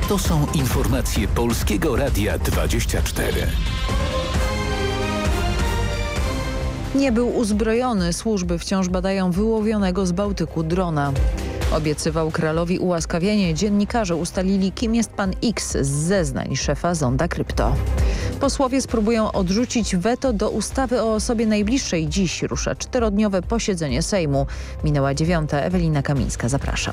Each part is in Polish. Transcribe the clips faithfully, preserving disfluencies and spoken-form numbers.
To są informacje Polskiego Radia dwadzieścia cztery. Nie był uzbrojony. Służby wciąż badają wyłowionego z Bałtyku drona. Obiecywał Kralowi ułaskawienie. Dziennikarze ustalili, kim jest pan X z zeznań szefa Zonda Krypto. Posłowie spróbują odrzucić weto do ustawy o osobie najbliższej. Dziś rusza czterodniowe posiedzenie Sejmu. Minęła dziewiąta. Ewelina Kamińska, zapraszam.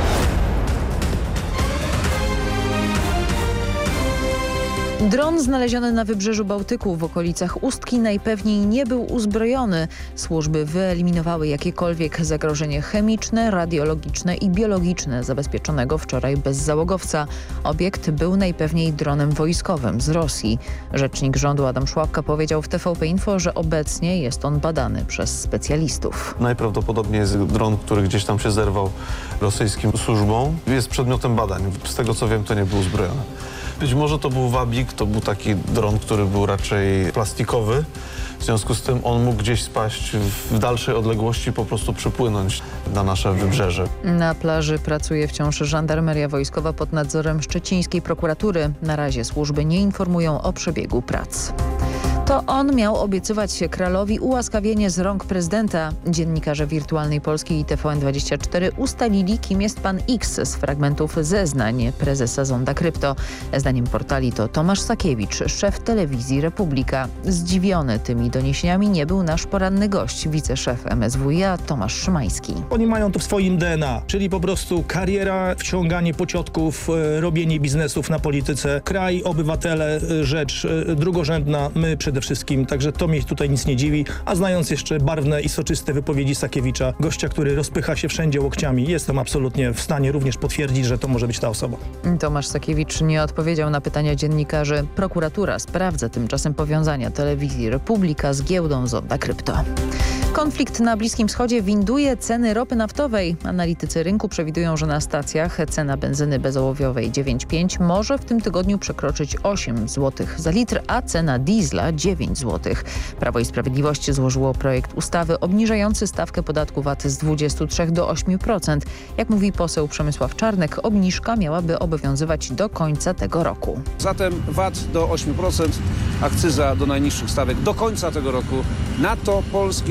Dron znaleziony na wybrzeżu Bałtyku w okolicach Ustki najpewniej nie był uzbrojony. Służby wyeliminowały jakiekolwiek zagrożenie chemiczne, radiologiczne i biologiczne zabezpieczonego wczoraj bezzałogowca. Obiekt był najpewniej dronem wojskowym z Rosji. Rzecznik rządu Adam Szłapka powiedział w T V P Info, że obecnie jest on badany przez specjalistów. Najprawdopodobniej jest dron, który gdzieś tam się zerwał rosyjskim służbom. Jest przedmiotem badań. Z tego co wiem, to nie był uzbrojony. Być może to był wabik, to był taki dron, który był raczej plastikowy. W związku z tym on mógł gdzieś spaść w dalszej odległości, po prostu przypłynąć na nasze wybrzeże. Na plaży pracuje wciąż żandarmeria wojskowa pod nadzorem szczecińskiej prokuratury. Na razie służby nie informują o przebiegu prac. To on miał obiecywać Kralowi ułaskawienie z rąk prezydenta. Dziennikarze Wirtualnej Polski i T V N dwadzieścia cztery ustalili, kim jest pan X z fragmentów zeznań prezesa Zonda Krypto. Zdaniem portali to Tomasz Sakiewicz, szef telewizji Republika. Zdziwiony tymi doniesieniami nie był nasz poranny gość, wiceszef M S W iA Tomasz Szymański. Oni mają to w swoim D N A, czyli po prostu kariera, wciąganie pociotków, robienie biznesów na polityce. Kraj, obywatele, rzecz drugorzędna, my przede wszystkim, także to mnie tutaj nic nie dziwi, a znając jeszcze barwne i soczyste wypowiedzi Sakiewicza, gościa, który rozpycha się wszędzie łokciami, jestem absolutnie w stanie również potwierdzić, że to może być ta osoba. Tomasz Sakiewicz nie odpowiedział na pytania dziennikarzy. Prokuratura sprawdza tymczasem powiązania telewizji Republika z giełdą Zonda Krypto. Konflikt na Bliskim Wschodzie winduje ceny ropy naftowej. Analitycy rynku przewidują, że na stacjach cena benzyny bezołowiowej dziewięć pięć może w tym tygodniu przekroczyć osiem złotych za litr, a cena diesla dziewięć złotych. Prawo i Sprawiedliwość złożyło projekt ustawy obniżający stawkę podatku V A T z dwudziestu trzech do ośmiu procent. Jak mówi poseł Przemysław Czarnek, obniżka miałaby obowiązywać do końca tego roku. Zatem V A T do ośmiu procent, akcyza do najniższych stawek do końca tego roku. Na to polski